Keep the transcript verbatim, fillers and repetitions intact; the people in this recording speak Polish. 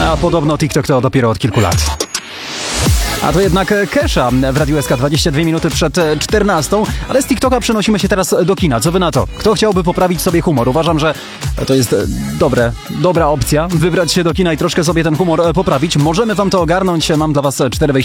A podobno TikTok to dopiero od kilku lat. A to jednak Kesha w Radiu S K dwadzieścia dwie minuty przed czternastą, ale z TikToka przenosimy się teraz do kina. Co wy na to? Kto chciałby poprawić sobie humor? Uważam, że to jest dobre, dobra opcja. Wybrać się do kina i troszkę sobie ten humor poprawić. Możemy wam to ogarnąć. Mam dla was cztery